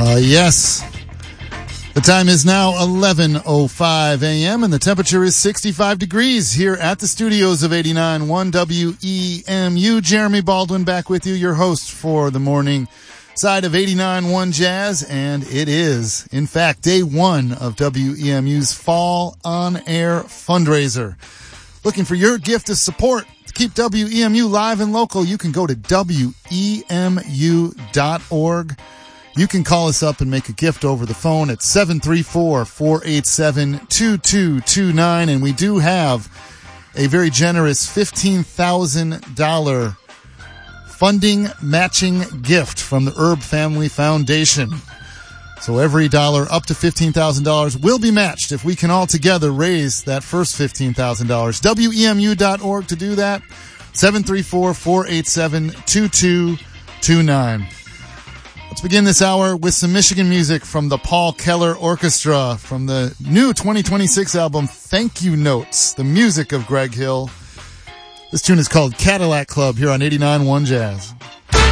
Yes. The time is now 11:05 a.m. and the temperature is 65 degrees here at the studios of 89.1 WEMU. Jeremy Baldwin back with you, your host for the morning side of 89.1 Jazz, and it is, in fact, day one of WEMU's Fall On Air fundraiser. Looking for your gift of support to keep WEMU live and local, you can go to WEMU.org. You can call us up and make a gift over the phone at 734-487-2229. And we do have a very generous $15,000 funding matching gift from the Herb Family Foundation. So every dollar up to $15,000 will be matched if we can all together raise that first $15,000. WEMU.org to do that. 734-487-2229. Let's begin this hour with some Michigan music from the Paul Keller Orchestra from the new 2026 album, Thank You Notes, the music of Greg Hill. This tune is called Cadillac Club here on 89.1 Jazz.